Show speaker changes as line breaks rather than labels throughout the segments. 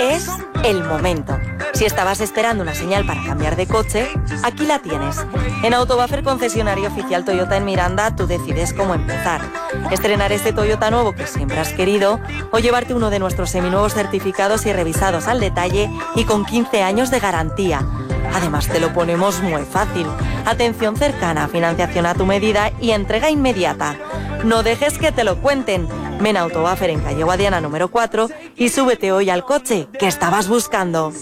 Es el momento. Si estabas esperando una señal para cambiar de coche, aquí la tienes. En Autobuffer, concesionario oficial Toyota en Miranda, tú decides cómo empezar. Estrenar este Toyota nuevo que siempre has querido o llevarte uno de nuestros seminuevos certificados y revisados al detalle y con 15 años de garantía. Además, te lo ponemos muy fácil. Atención cercana, financiación a tu medida y entrega inmediata. No dejes que te lo cuenten. Ven a Autobuffer en calle Guadiana número 4 y súbete hoy al coche que estabas buscando.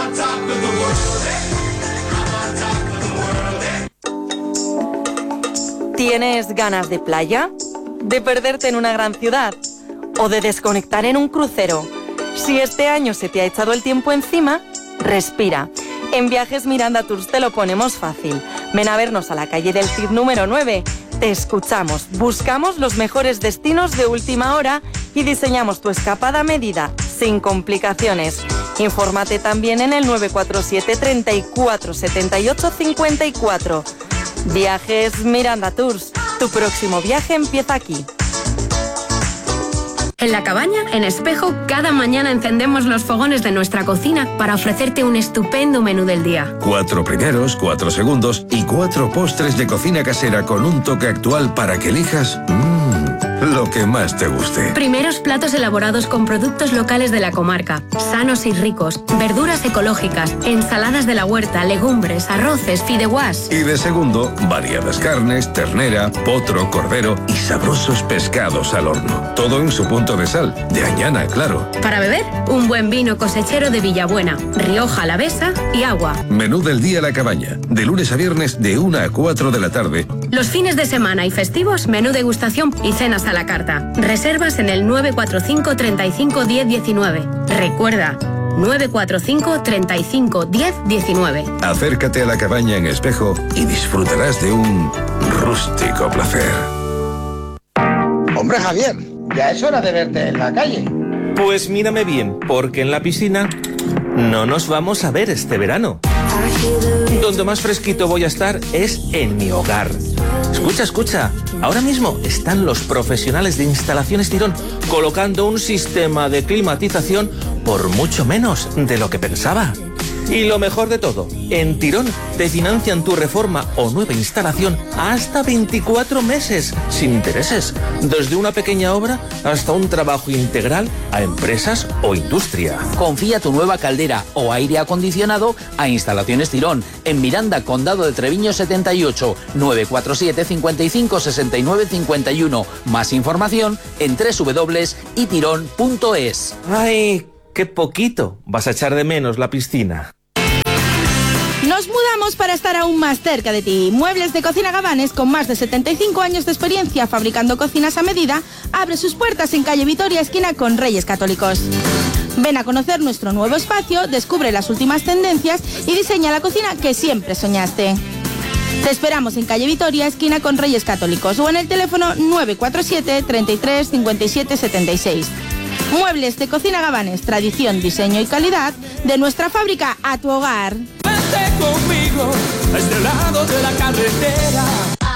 ¿Tienes ganas de playa? ¿De perderte en una gran ciudad? ¿O de desconectar en un crucero? Si este año se te ha echado el tiempo encima, respira. En Viajes Miranda Tours te lo ponemos fácil. Ven a vernos a la calle del Cid número 9. Te escuchamos, buscamos los mejores destinos de última hora y diseñamos tu escapada a medida, sin complicaciones. Infórmate también en el 947 34 78 54. Viajes Miranda Tours. Tu próximo viaje empieza aquí.
En La Cabaña, en Espejo, cada mañana encendemos los fogones de nuestra cocina para ofrecerte un estupendo menú del día.
4 primeros, 4 segundos y 4 postres de cocina casera con un toque actual para que elijas lo que más te guste.
Primeros platos elaborados con productos locales de la comarca, sanos y ricos, verduras ecológicas, ensaladas de la huerta, legumbres, arroces, fideuás.
Y de segundo, variadas carnes, ternera, potro, cordero y sabrosos pescados al horno. Todo en su punto de sal, de Añana, claro.
Para beber, un buen vino cosechero de Villabuena, Rioja Alavesa y agua.
Menú del día La Cabaña, de lunes a viernes de 1 a 4 de la tarde.
Los fines de semana y festivos, menú degustación y cenas a la carta. Reservas en el 945 35 10 19. Recuerda, 945 35 10 19.
Acércate a La Cabaña en Espejo y disfrutarás de un rústico placer.
Hombre, Javier, ya es hora de verte en la calle.
Pues mírame bien, porque en la piscina no nos vamos a ver este verano. Donde más fresquito voy a estar es en mi hogar. Escucha, ahora mismo están los profesionales de Instalaciones Tirón colocando un sistema de climatización por mucho menos de lo que pensaba. Y lo mejor de todo, en Tirón te financian tu reforma o nueva instalación hasta 24 meses, sin intereses, desde una pequeña obra hasta un trabajo integral a empresas o industria.
Confía tu nueva caldera o aire acondicionado a Instalaciones Tirón, en Miranda, Condado de Treviño 78, 947 55 69 51. Más información en www.itirón.es.
¡Ay! ¡Qué poquito vas a echar de menos la piscina!
Nos mudamos para estar aún más cerca de ti. Muebles de Cocina Gabanes, con más de 75 años de experiencia fabricando cocinas a medida, abre sus puertas en calle Vitoria, esquina con Reyes Católicos. Ven a conocer nuestro nuevo espacio, descubre las últimas tendencias y diseña la cocina que siempre soñaste. Te esperamos en calle Vitoria, esquina con Reyes Católicos, o en el teléfono 947 33 57 76. Muebles de Cocina Gabanes, tradición, diseño y calidad, de nuestra fábrica a tu hogar.
Vente conmigo a este lado de la carretera.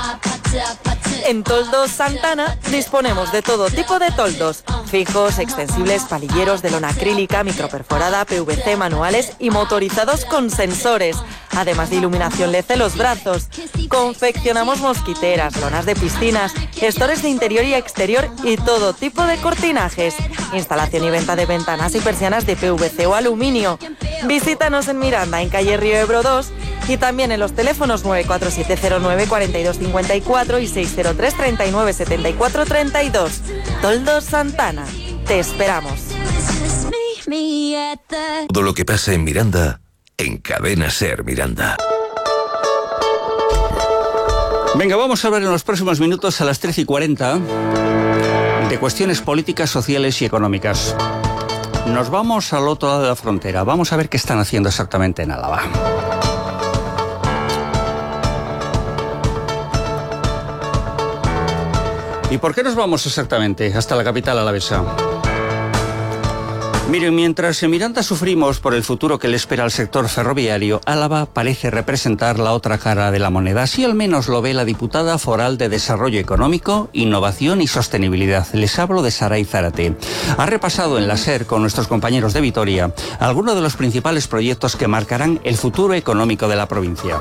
En Toldos Santana disponemos de todo tipo de toldos, fijos, extensibles, palilleros de lona acrílica, microperforada, PVC, manuales y motorizados con sensores, además de iluminación LED en los brazos. Confeccionamos mosquiteras, lonas de piscinas, gestores de interior y exterior y todo tipo de cortinajes, instalación y venta de ventanas y persianas de PVC o aluminio. Visítanos en Miranda, en calle Río Ebro 2, y también en los teléfonos 94709 4254 y 603 39 74 32. Toldos Santana. Te esperamos.
Todo lo que pasa en Miranda, en Cadena Ser Miranda.
Venga, vamos a hablar en los próximos minutos a las 13:40 de cuestiones políticas, sociales y económicas. Nos vamos al otro lado de la frontera. Vamos a ver qué están haciendo exactamente en Álava. ¿Y por qué nos vamos exactamente hasta la capital alavesa? Miren, mientras en Miranda sufrimos por el futuro que le espera al sector ferroviario, Álava parece representar la otra cara de la moneda. Así al menos lo ve la diputada foral de Desarrollo Económico, Innovación y Sostenibilidad. Les hablo de Saray Zárate. Ha repasado en la SER con nuestros compañeros de Vitoria algunos de los principales proyectos que marcarán el futuro económico de la provincia.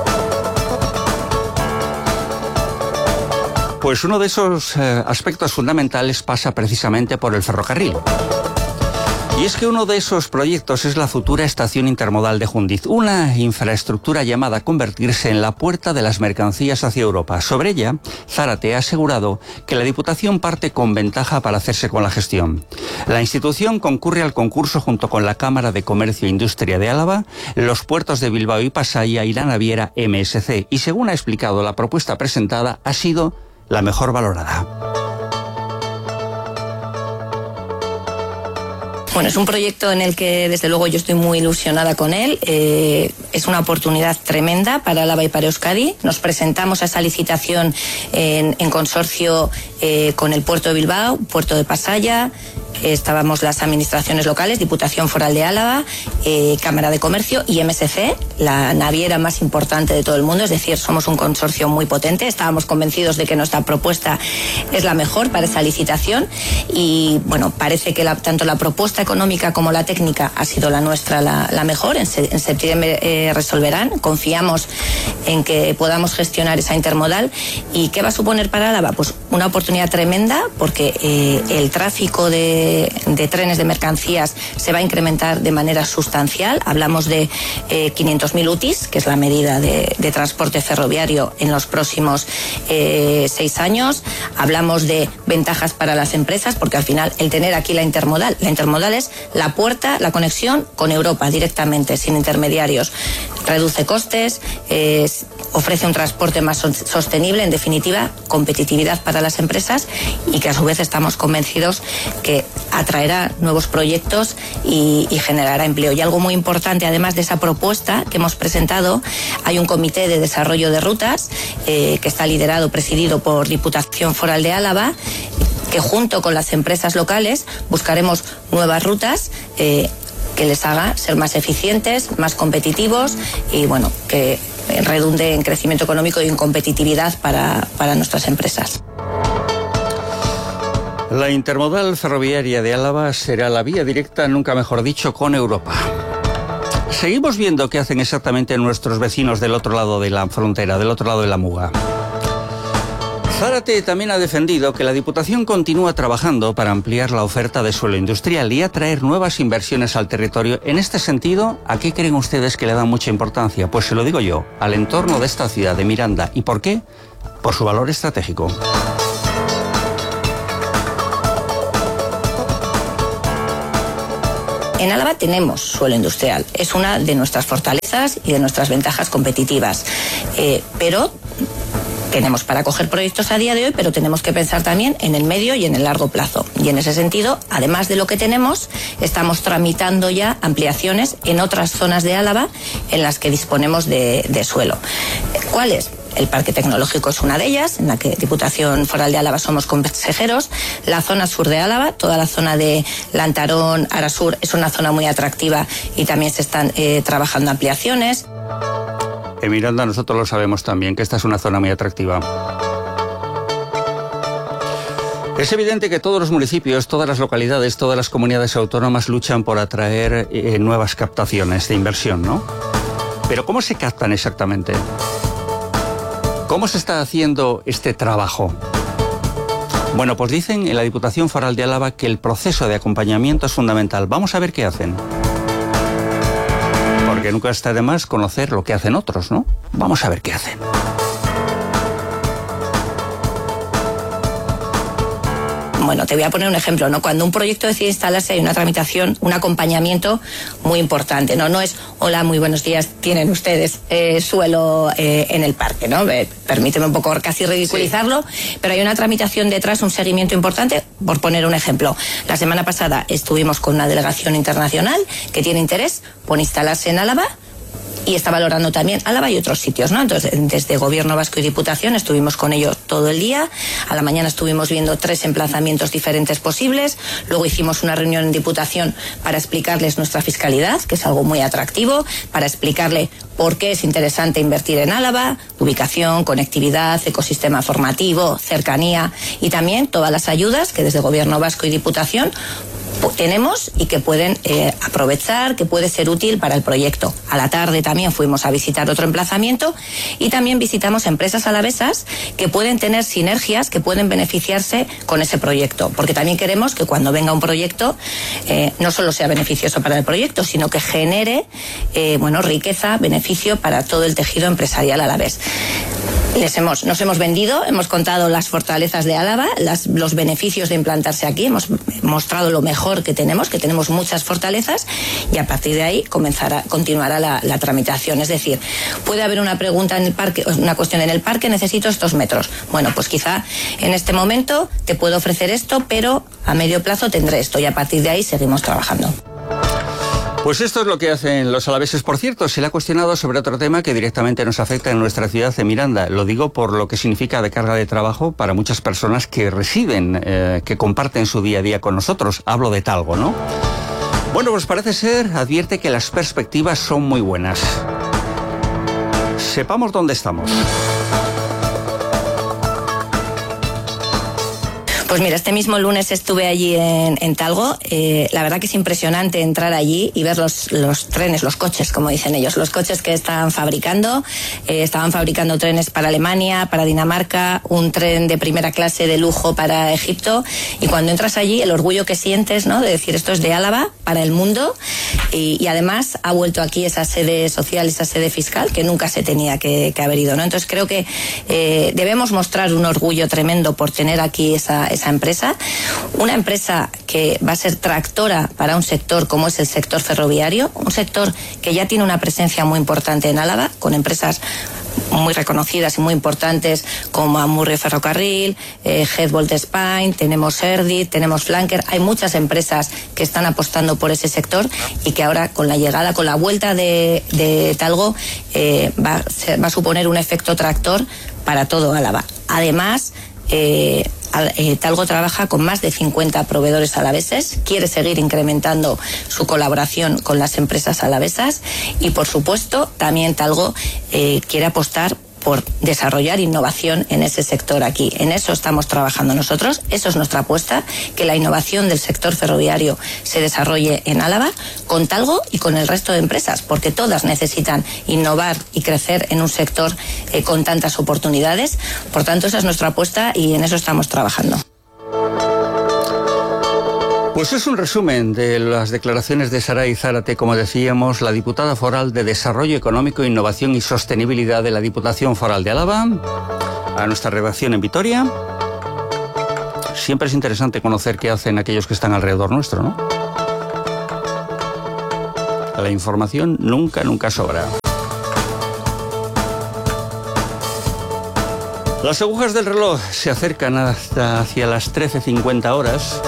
Pues uno de esos aspectos fundamentales pasa precisamente por el ferrocarril. Y es que uno de esos proyectos es la futura estación intermodal de Jundiz, una infraestructura llamada a convertirse en la puerta de las mercancías hacia Europa. Sobre ella, Zárate ha asegurado que la Diputación parte con ventaja para hacerse con la gestión. La institución concurre al concurso junto con la Cámara de Comercio e Industria de Álava, los puertos de Bilbao y Pasaia y la naviera MSC. Y según ha explicado, la propuesta presentada ha sido la mejor valorada.
Bueno, es un proyecto en el que desde luego yo estoy muy ilusionada con él. Es una oportunidad tremenda para Álava y para Euskadi. Nos presentamos a esa licitación en consorcio con el puerto de Bilbao, puerto de Pasaia. Estábamos las administraciones locales, Diputación Foral de Álava, Cámara de Comercio y MSC, la naviera más importante de todo el mundo. Es decir, somos un consorcio muy potente. Estábamos convencidos de que nuestra propuesta es la mejor para esa licitación y bueno, parece que tanto la propuesta económica como la técnica ha sido la nuestra la mejor. En septiembre resolverán. Confiamos en que podamos gestionar esa intermodal. ¿Y qué va a suponer para Álava? Pues una oportunidad tremenda porque el tráfico de trenes de mercancías se va a incrementar de manera sustancial. Hablamos de 500.000 UTIs, que es la medida de transporte ferroviario en los próximos 6 años. Hablamos de ventajas para las empresas, porque al final el tener aquí la intermodal es la puerta, la conexión con Europa directamente, sin intermediarios. Reduce costes, ofrece un transporte más sostenible, en definitiva, competitividad para las empresas y que a su vez estamos convencidos que atraerá nuevos proyectos y generará empleo. Y algo muy importante, además de esa propuesta que hemos presentado, hay un comité de desarrollo de rutas que está liderado, presidido por Diputación Foral de Álava, que junto con las empresas locales buscaremos nuevas rutas que les haga ser más eficientes, más competitivos y bueno, que redunde en crecimiento económico y en competitividad para nuestras empresas.
La intermodal ferroviaria de Álava será la vía directa, nunca mejor dicho, con Europa. Seguimos viendo qué hacen exactamente nuestros vecinos del otro lado de la frontera, del otro lado de la Muga. Zárate también ha defendido que la Diputación continúa trabajando para ampliar la oferta de suelo industrial y atraer nuevas inversiones al territorio. En este sentido, ¿a qué creen ustedes que le dan mucha importancia? Pues se lo digo yo, al entorno de esta ciudad de Miranda. ¿Y por qué? Por su valor estratégico.
En Álava tenemos suelo industrial, es una de nuestras fortalezas y de nuestras ventajas competitivas, pero tenemos para coger proyectos a día de hoy, pero tenemos que pensar también en el medio y en el largo plazo. Y en ese sentido, además de lo que tenemos, estamos tramitando ya ampliaciones en otras zonas de Álava en las que disponemos de suelo. ¿Cuáles? El Parque Tecnológico es una de ellas, en la que Diputación Foral de Álava somos consejeros. La zona sur de Álava, toda la zona de Lantarón, Arasur, es una zona muy atractiva y también se están trabajando ampliaciones.
En Miranda nosotros lo sabemos también, que esta es una zona muy atractiva. Es evidente que todos los municipios, todas las localidades, todas las comunidades autónomas luchan por atraer nuevas captaciones de inversión, ¿no? Pero ¿cómo se captan exactamente? ¿Cómo se está haciendo este trabajo? Bueno, pues dicen en la Diputación Foral de Álava que el proceso de acompañamiento es fundamental. Vamos a ver qué hacen. Porque nunca está de más conocer lo que hacen otros, ¿no? Vamos a ver qué hacen.
Bueno, te voy a poner un ejemplo, ¿no? Cuando un proyecto decide instalarse hay una tramitación, un acompañamiento muy importante, ¿no? No es, hola, muy buenos días, tienen ustedes suelo en el parque, ¿no? Permíteme un poco casi ridiculizarlo, sí. Pero hay una tramitación detrás, un seguimiento importante, por poner un ejemplo. La semana pasada estuvimos con una delegación internacional que tiene interés por instalarse en Álava y está valorando también Álava y otros sitios, ¿no? Entonces, desde Gobierno Vasco y Diputación estuvimos con ellos todo el día. A la mañana estuvimos viendo 3 emplazamientos diferentes posibles. Luego hicimos una reunión en Diputación para explicarles nuestra fiscalidad, que es algo muy atractivo, para explicarle por qué es interesante invertir en Álava, ubicación, conectividad, ecosistema formativo, cercanía y también todas las ayudas que desde Gobierno Vasco y Diputación tenemos y que pueden aprovechar, que puede ser útil para el proyecto. A la tarde también fuimos a visitar otro emplazamiento y también visitamos empresas alavesas que pueden tener sinergias, que pueden beneficiarse con ese proyecto, porque también queremos que cuando venga un proyecto no solo sea beneficioso para el proyecto, sino que genere riqueza, beneficio para todo el tejido empresarial alavés. Nos hemos vendido, hemos contado las fortalezas de Álava, los beneficios de implantarse aquí, hemos mostrado lo mejor que tenemos muchas fortalezas y a partir de ahí continuará la tramitación. Es decir, puede haber una pregunta en el parque, una cuestión en el parque, necesito estos metros. Bueno, pues quizá en este momento te puedo ofrecer esto, pero a medio plazo tendré esto y a partir de ahí seguimos trabajando.
Pues esto es lo que hacen los alaveses. Por cierto, se le ha cuestionado sobre otro tema que directamente nos afecta en nuestra ciudad de Miranda. Lo digo por lo que significa de carga de trabajo para muchas personas que residen, que comparten su día a día con nosotros. Hablo de Talgo, ¿no? Bueno, pues parece ser, advierte que las perspectivas son muy buenas. Sepamos dónde estamos.
Pues mira, este mismo lunes estuve allí en Talgo. La verdad que es impresionante entrar allí y ver los trenes, los coches, como dicen ellos, los coches que están fabricando. Estaban fabricando trenes para Alemania, para Dinamarca, un tren de primera clase de lujo para Egipto. Y cuando entras allí, el orgullo que sientes, ¿no?, de decir esto es de Álava para el mundo. Y además ha vuelto aquí esa sede social, esa sede fiscal que nunca se tenía que haber ido, ¿no? Entonces creo que debemos mostrar un orgullo tremendo por tener aquí esa empresa, una empresa que va a ser tractora para un sector como es el sector ferroviario, un sector que ya tiene una presencia muy importante en Álava, con empresas muy reconocidas y muy importantes como Amurrio Ferrocarril, Headbolt Spain, tenemos Erdit, tenemos Flanker. Hay muchas empresas que están apostando por ese sector y que ahora con la vuelta de Talgo va a suponer un efecto tractor para todo Álava. Además, Talgo trabaja con más de 50 proveedores alaveses, quiere seguir incrementando su colaboración con las empresas alavesas y, por supuesto, también Talgo quiere apostar por desarrollar innovación en ese sector aquí. En eso estamos trabajando nosotros, eso es nuestra apuesta, que la innovación del sector ferroviario se desarrolle en Álava, con Talgo y con el resto de empresas, porque todas necesitan innovar y crecer en un sector con tantas oportunidades. Por tanto, esa es nuestra apuesta y en eso estamos trabajando.
Pues es un resumen de las declaraciones de Saray Zárate, como decíamos, la diputada foral de Desarrollo Económico, Innovación y Sostenibilidad de la Diputación Foral de Álava, a nuestra redacción en Vitoria. Siempre es interesante conocer qué hacen aquellos que están alrededor nuestro, ¿no? La información nunca sobra. Las agujas del reloj se acercan hacia las 13:50 horas.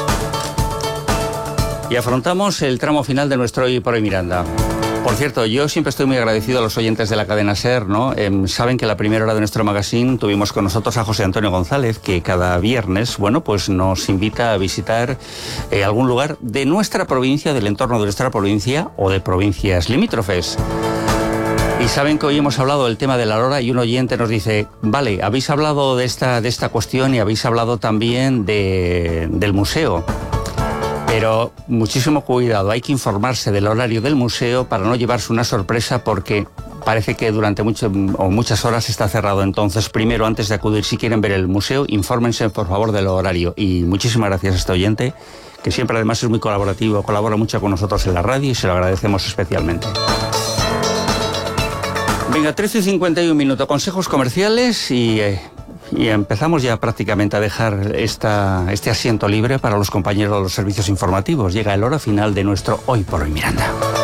Y afrontamos el tramo final de nuestro Hoy por Hoy Miranda. Por cierto, yo siempre estoy muy agradecido a los oyentes de la cadena SER, ¿no? Saben que en la primera hora de nuestro magazine tuvimos con nosotros a José Antonio González, que cada viernes, pues nos invita a visitar algún lugar de nuestra provincia, del entorno de nuestra provincia o de provincias limítrofes. Y saben que hoy hemos hablado del tema de la Aurora y un oyente nos dice, vale, habéis hablado de esta cuestión y habéis hablado también del museo. Pero muchísimo cuidado, hay que informarse del horario del museo para no llevarse una sorpresa porque parece que durante muchas horas está cerrado. Entonces, primero, antes de acudir, si quieren ver el museo, infórmense por favor del horario. Y muchísimas gracias a este oyente, que siempre además es muy colaborativo, colabora mucho con nosotros en la radio y se lo agradecemos especialmente. Venga, 13:51 minutos, consejos comerciales y empezamos ya prácticamente a dejar este asiento libre para los compañeros de los servicios informativos. Llega la hora final de nuestro Hoy por Hoy Miranda.